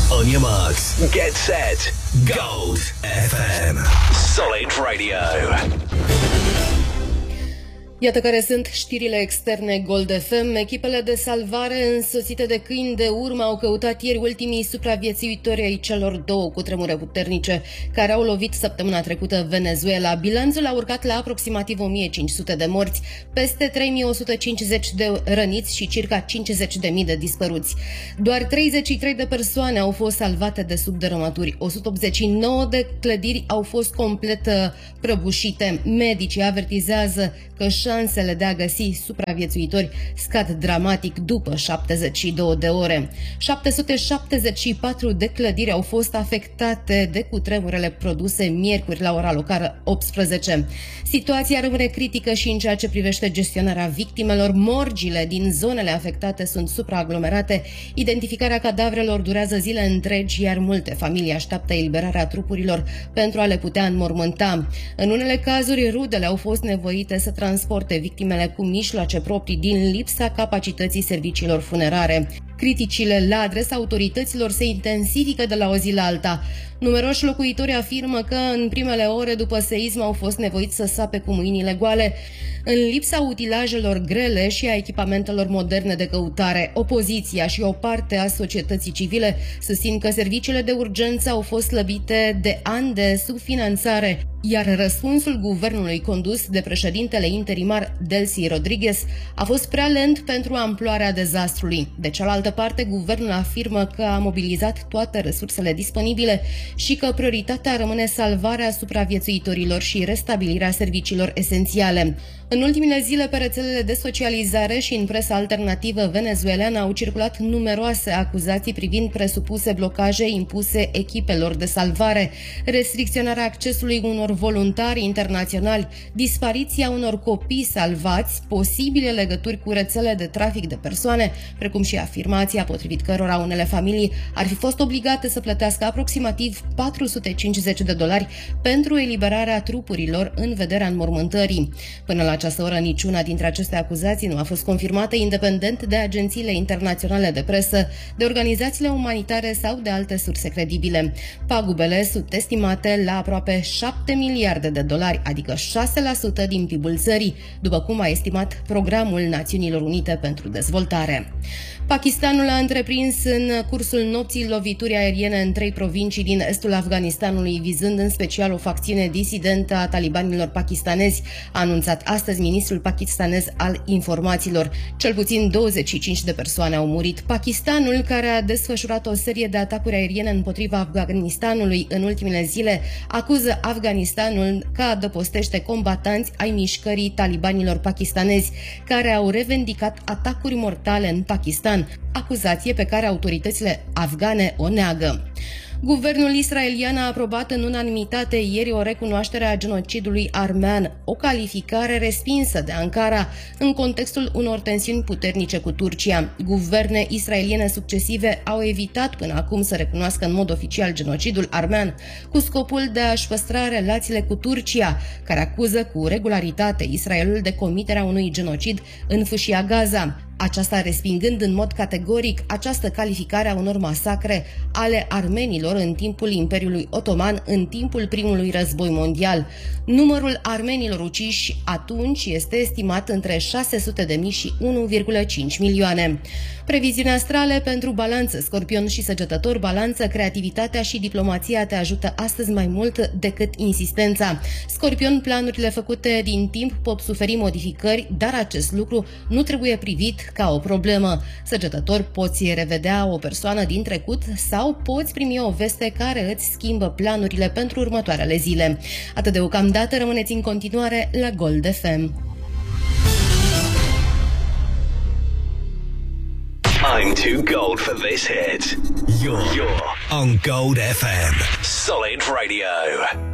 On your marks, get set, Gold FM. Solid Radio. Iată care sunt știrile externe Gold FM. Echipele de salvare însoțite de câini de urmă au căutat ieri ultimii supraviețuitori ai celor două cutremure puternice care au lovit săptămâna trecută Venezuela. Bilanțul a urcat la aproximativ 1500 de morți, peste 3150 de răniți și circa 50.000 de dispăruți. Doar 33 de persoane au fost salvate de sub dărâmături. 189 de clădiri au fost complet prăbușite. Medicii avertizează că șansele de a găsi supraviețuitori scad dramatic după 72 de ore. 774 de clădiri au fost afectate de cutremurele produse miercuri la ora locală 18. Situația rămâne critică și în ceea ce privește gestionarea victimelor. Morgile din zonele afectate sunt supraaglomerate. Identificarea cadavrelor durează zile întregi, iar multe familii așteaptă eliberarea trupurilor pentru a le putea înmormânta. În unele cazuri, rudele au fost nevoite să transporte victimele cu mijloace proprii din lipsa capacității serviciilor funerare. Criticile la adresa autorităților se intensifică de la o zi la alta. Numeroși locuitori afirmă că în primele ore după seism au fost nevoiți să sape cu mâinile goale, în lipsa utilajelor grele și a echipamentelor moderne de căutare. Opoziția și o parte a societății civile susțin că serviciile de urgență au fost slăbite de ani de subfinanțare, iar răspunsul guvernului condus de președintele interimar Delcy Rodriguez a fost prea lent pentru amploarea dezastrului. De cealaltă parte, guvernul afirmă că a mobilizat toate resursele disponibile și că prioritatea rămâne salvarea supraviețuitorilor și restabilirea serviciilor esențiale. În ultimele zile, pe rețelele de socializare și în presa alternativă venezueleană au circulat numeroase acuzații privind presupuse blocaje impuse echipelor de salvare, restricționarea accesului unor voluntari internaționali, dispariția unor copii salvați, posibile legături cu rețele de trafic de persoane, precum și afirmația potrivit cărora unele familii ar fi fost obligate să plătească aproximativ $450 pentru eliberarea trupurilor în vederea înmormântării. Până la această oră, niciuna dintre aceste acuzații nu a fost confirmată independent de agențiile internaționale de presă, de organizațiile umanitare sau de alte surse credibile. Pagubele sunt estimate la aproape $7 miliarde, adică 6% din PIB-ul țării, după cum a estimat Programul Națiunilor Unite pentru Dezvoltare. Pakistanul a întreprins în cursul nopții lovituri aeriene în 3 provincii din estul Afganistanului, vizând în special o facțiune disidentă a talibanilor pakistanezi, a anunțat astăzi ministrul pakistanez al informațiilor. Cel puțin 25 de persoane au murit. Pakistanul, care a desfășurat o serie de atacuri aeriene împotriva Afganistanului în ultimele zile, acuză Afganistanul că adăpostește combatanți ai mișcării talibanilor pakistanezi, care au revendicat atacuri mortale în Pakistan, acuzație pe care autoritățile afgane o neagă. Guvernul israelian a aprobat în unanimitate ieri o recunoaștere a genocidului armean, o calificare respinsă de Ankara în contextul unor tensiuni puternice cu Turcia. Guverne israeliene succesive au evitat până acum să recunoască în mod oficial genocidul armean, cu scopul de a-și păstra relațiile cu Turcia, care acuză cu regularitate Israelul de comiterea unui genocid în fâșia Gaza. Aceasta respingând în mod categoric această calificare a unor masacre ale armenilor în timpul Imperiului Otoman, în timpul primului război mondial. Numărul armenilor uciși atunci este estimat între 600.000 și 1,5 milioane. Previziuni astrale pentru Balanță, Scorpion și Săgetător. Balanță, creativitatea și diplomația te ajută astăzi mai mult decât insistența. Scorpion, planurile făcute din timp pot suferi modificări, dar acest lucru nu trebuie privit ca o problemă. Săgetător, poți revedea o persoană din trecut sau poți primi o veste care îți schimbă planurile pentru următoarele zile. Atât deocamdată, rămâneți în continuare la Gold FM. I'm too gold for this hit. You're on Gold FM. Solid Radio.